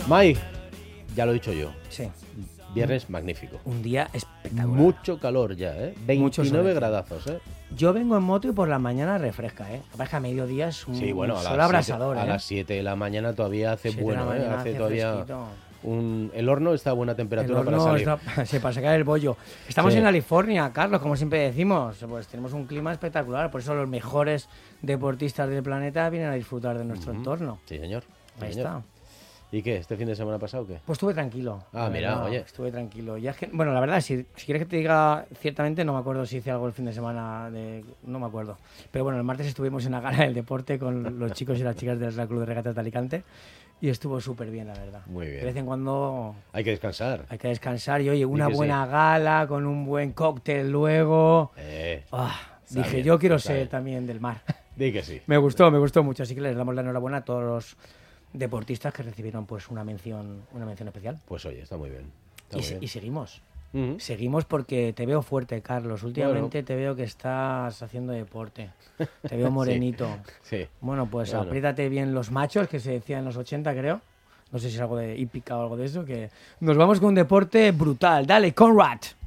Mai, ya lo he dicho yo. Sí. Viernes magnífico. Un día espectacular. Mucho calor ya, ¿eh? 29 gradazos, ¿eh? Yo vengo en moto y por la mañana refresca, ¿eh? Capaz que a mediodía es un Sí, bueno, sol abrasador, a ¿eh? las 7 de la mañana todavía hace 7 de la bueno, ¿eh? mañana Hace hace todavía fresquito. el horno está a buena temperatura para salir. Sí, para sacar el bollo. Estamos Sí. en California, Carlos, como siempre decimos. Pues tenemos un clima espectacular. Por eso los mejores deportistas del planeta vienen a disfrutar de nuestro entorno. Sí, señor. Sí, Ahí señor. está. ¿Y qué? ¿Este fin de semana pasado o qué? Pues estuve tranquilo. Ah, la mira, verdad, oye. Estuve tranquilo. Ya es que, bueno, la verdad, si quieres que te diga, ciertamente no me acuerdo si hice algo el fin de semana. No me acuerdo. Pero bueno, el martes estuvimos en la gala del deporte con los chicos y las chicas del Real Club de Regatas de Alicante y estuvo súper bien, la verdad. Muy bien. De vez en cuando Hay que descansar. hay que descansar y, oye, una que sí. buena gala con un buen cóctel luego. Está Dije, bien, yo quiero está ser bien. también del mar. Di que sí. Me gustó mucho. Así que les damos la enhorabuena a todos los deportistas que recibieron pues una mención especial. Pues oye, está muy bien. Está Y, muy bien. y seguimos. Ujú. Seguimos porque te veo fuerte, Carlos. Últimamente te veo que estás haciendo deporte. Te veo morenito. Sí. Bueno, pues Bueno. apriétate bien los machos, que se decía en los 80, creo. No sé si es algo de hípica o algo de eso. Que nos vamos con un deporte brutal. Dale, Conrad.